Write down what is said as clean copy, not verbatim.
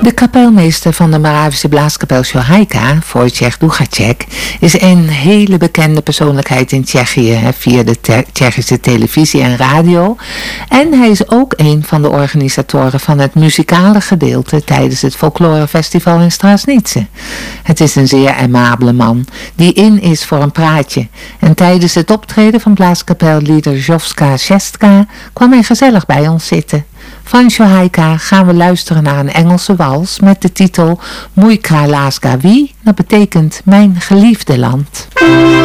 De kapelmeester van de Moravische blaaskapel Šohajka, Wojciech Ducacek, is een hele bekende persoonlijkheid in Tsjechië via de Tsjechische televisie en radio. En hij is ook een van de organisatoren van het muzikale gedeelte tijdens het folklorefestival in Stražnice. Het is een zeer aimabele man die in is voor een praatje. En tijdens het optreden van blaaskapellieder Jovska Šestka kwam hij gezellig bij ons zitten. Van Šohajka gaan we luisteren naar een Engelse wals met de titel Můj kráľovský, dat betekent Mijn geliefde land.